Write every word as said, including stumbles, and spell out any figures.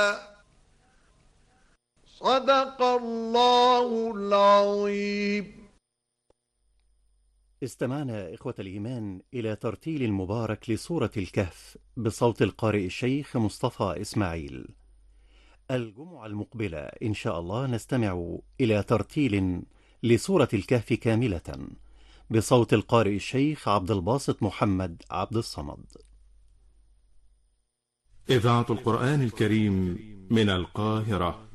صدق الله العظيم. استمعنا إخوة الإيمان إلى ترتيل مبارك لسورة الكهف بصوت القارئ الشيخ مصطفى إسماعيل. الجمعة المقبلة إن شاء الله نستمع إلى ترتيل لسورة الكهف كاملة بصوت القارئ الشيخ عبد الباسط محمد عبد الصمد. إذاعة القرآن الكريم من القاهرة